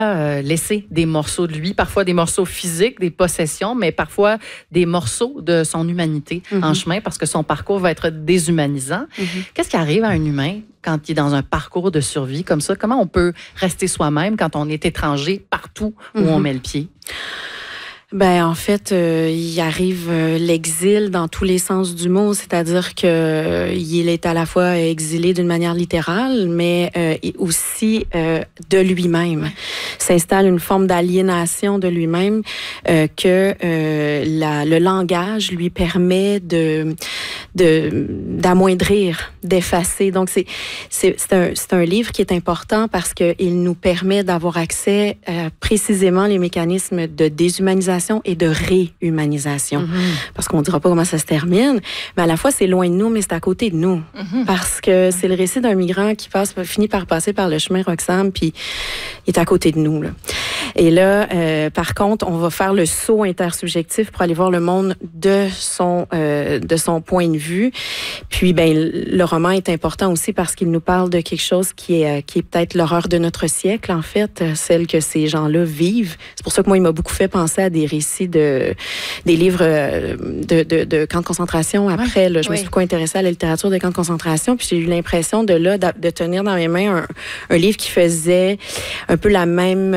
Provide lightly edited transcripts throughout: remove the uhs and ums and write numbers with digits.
laisser des morceaux de lui, parfois des morceaux physiques, des possessions, mais parfois des morceaux de son humanité en chemin parce que son parcours va être déshumanisant. Qu'est-ce qui arrive à un humain quand il est dans un parcours de survie comme ça? Comment on peut rester soi-même quand on est étranger partout où on met le pied? Ben en fait, il arrive l'exil dans tous les sens du mot, c'est-à-dire que il est à la fois exilé d'une manière littérale, mais aussi de lui-même. S'installe une forme d'aliénation de lui-même que le langage lui permet d'amoindrir, d'effacer. Donc c'est un livre qui est important parce que il nous permet d'avoir accès précisément les mécanismes de déshumanisation et de réhumanisation. Parce qu'on ne dira pas comment ça se termine, mais à la fois, c'est loin de nous, mais c'est à côté de nous. Parce que c'est le récit d'un migrant qui finit par passer par le chemin Roxham, puis il est à côté de nous, là. Et là, par contre, on va faire le saut intersubjectif pour aller voir le monde de son point de vue. Puis, ben, le roman est important aussi parce qu'il nous parle de quelque chose qui est peut-être l'horreur de notre siècle, en fait, celle que ces gens-là vivent. C'est pour ça que moi, il m'a beaucoup fait penser à des récits des livres de camps de concentration. Après, là, je me suis beaucoup intéressée à la littérature de camps de concentration, puis j'ai eu l'impression de tenir dans mes mains un livre qui faisait un peu la même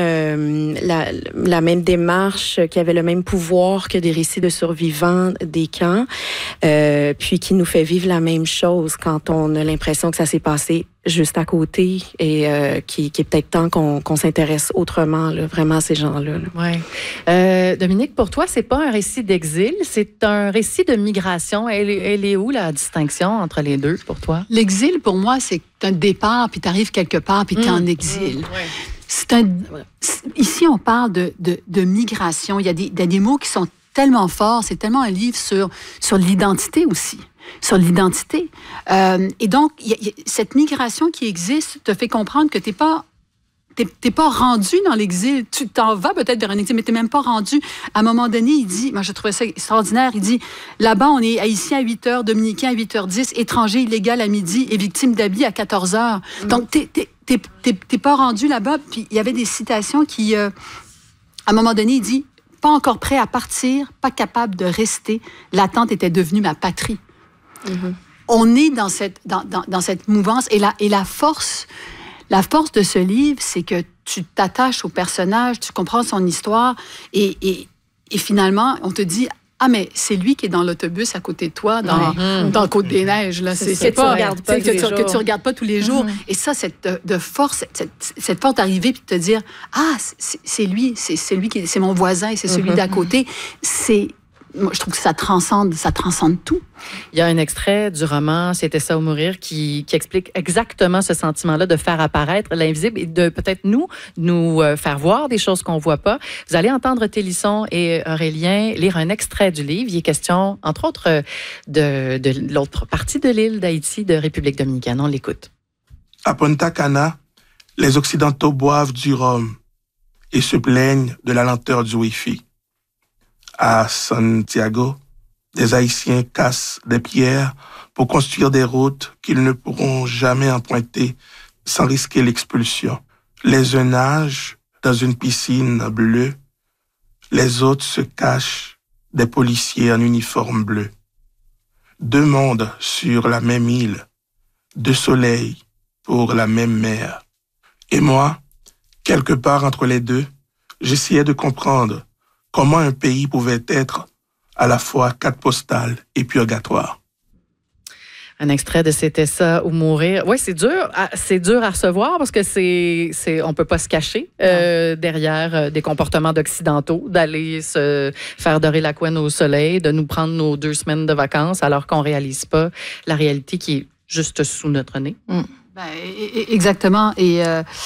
démarche, qui avait le même pouvoir que des récits de survivants des camps, puis qui nous fait vivre la même chose quand on a l'impression que ça s'est passé juste à côté et qui est peut-être temps qu'on s'intéresse autrement, là, vraiment à ces gens-là. Ouais. Dominique, pour toi, c'est pas un récit d'exil, c'est un récit de migration. Elle est où la distinction entre les deux pour toi? L'exil, pour moi, c'est un départ, puis tu arrives quelque part, puis tu es en exil. Ouais. Ici, on parle de migration. Il y a des mots qui sont tellement forts. C'est tellement un livre sur l'identité aussi. Sur l'identité. Et donc, cette migration qui existe te fait comprendre que t'es pas rendu dans l'exil. Tu t'en vas peut-être vers un exil, mais t'es même pas rendu. À un moment donné, il dit, moi je trouvais ça extraordinaire, il dit, là-bas, on est haïtien à 8h, dominicain à 8h10, étranger illégal à midi et victime d'habits à 14h. Donc, t'es pas rendu là-bas. Puis il y avait des citations qui, à un moment donné, il dit, pas encore prêt à partir, pas capable de rester. L'attente était devenue ma patrie. On est dans cette mouvance et la force de ce livre, c'est que tu t'attaches au personnage, tu comprends son histoire et finalement, on te dit ah, mais c'est lui qui est dans l'autobus à côté de toi, dans Côte-des-Neiges. Là. C'est pas, que tu regardes pas tous les jours. Et ça, cette force, cette force d'arriver puis de te dire ah, c'est lui, c'est mon voisin et c'est celui d'à côté. Moi, je trouve que ça transcende tout. Il y a un extrait du roman « C'était ça ou mourir » qui explique exactement ce sentiment-là de faire apparaître l'invisible et de peut-être nous faire voir des choses qu'on ne voit pas. Vous allez entendre Télisson et Aurélien lire un extrait du livre. Il est question, entre autres, de l'autre partie de l'île d'Haïti, de République dominicaine. On l'écoute. À Punta Cana, les Occidentaux boivent du rhum et se plaignent de la lenteur du Wi-Fi. À Santiago, des Haïtiens cassent des pierres pour construire des routes qu'ils ne pourront jamais emprunter sans risquer l'expulsion. Les uns nagent dans une piscine bleue, les autres se cachent des policiers en uniforme bleu. Deux mondes sur la même île, deux soleils pour la même mer. Et moi, quelque part entre les deux, j'essayais de comprendre comment un pays pouvait être à la fois carte postale et purgatoire. Un extrait de C'était ça ou mourir. Oui, c'est dur à recevoir parce que on peut pas se cacher derrière des comportements d'occidentaux, d'aller se faire dorer la couenne au soleil, de nous prendre nos 2 semaines de vacances alors qu'on réalise pas la réalité qui est juste sous notre nez. Ben, exactement. Et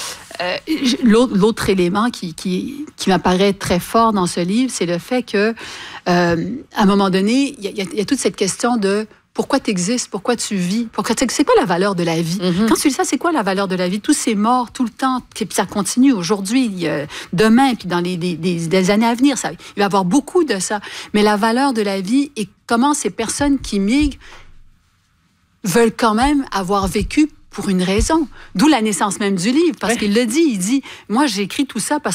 l'autre élément qui m'apparaît très fort dans ce livre, c'est le fait que, à un moment donné, il y a toute cette question de pourquoi tu existes, pourquoi tu vis, c'est quoi la valeur de la vie? Quand tu dis ça, c'est quoi la valeur de la vie? Tous ces morts, tout le temps, puis ça continue aujourd'hui, demain, puis dans des années à venir, il va y avoir beaucoup de ça. Mais la valeur de la vie et comment ces personnes qui migrent veulent quand même avoir vécu pour une raison. D'où la naissance même du livre, parce qu'il le dit, il dit, moi j'ai écrit tout ça parce